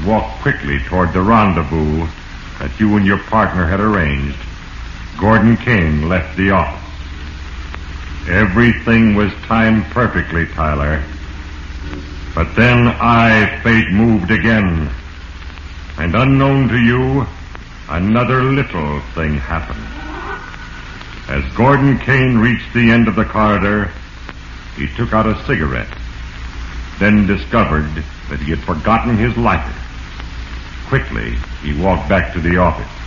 walked quickly toward the rendezvous that you and your partner had arranged, Gordon Kane left the office. Everything was timed perfectly, Tyler. But then fate moved again. And unknown to you, another little thing happened. As Gordon Kane reached the end of the corridor, he took out a cigarette, then discovered that he had forgotten his lighter. Quickly, he walked back to the office.